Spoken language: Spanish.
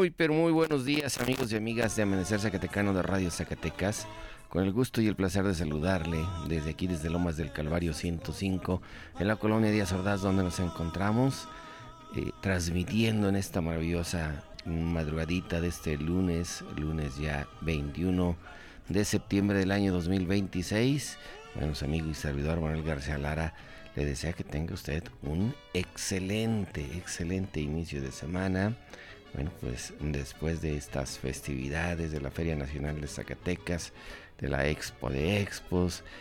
Pero muy buenos días, amigos y amigas de Amanecer Zacatecano de Radio Zacatecas. Con el gusto y el placer de saludarle desde aquí, desde Lomas del Calvario 105, en la colonia Díaz Ordaz, donde nos encontramos, transmitiendo en esta maravillosa madrugadita de este lunes ya 21 de septiembre del año 2026. Bueno, su amigo y servidor Manuel García Lara le desea que tenga usted un excelente inicio de semana. Bueno, pues después de estas festividades de la Feria Nacional de Zacatecas, de la Expo de Expos,